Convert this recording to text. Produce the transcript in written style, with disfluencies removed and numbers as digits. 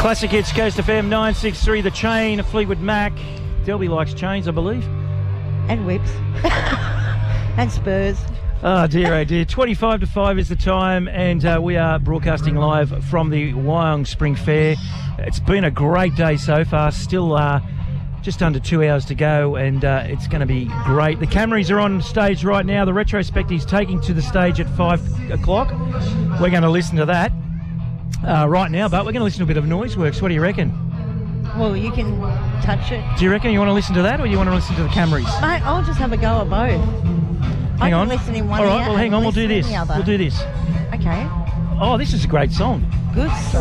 Classic hits, Coast FM 963, The Chain, Fleetwood Mac. Delby likes chains, I believe. And whips. And spurs. Oh dear. 25 to 5 is the time, and we are broadcasting live from the Wyong Spring Fair. It's been a great day so far, still just under 2 hours to go, and it's going to be great. The Camrys are on stage right now. The Retrospect is taking to the stage at 5 o'clock. We're going to listen to that right now, but we're going to listen to a bit of Noiseworks. What do you reckon? Well, you can touch it. Do you reckon you want to listen to that, or you want to listen to the Camrys? Mate, I'll just have a go at both. Hang on. I can listen in one All right, ear well, hang on. We'll do this. in the other. We'll do this. Okay. Oh, this is a great song. Good song.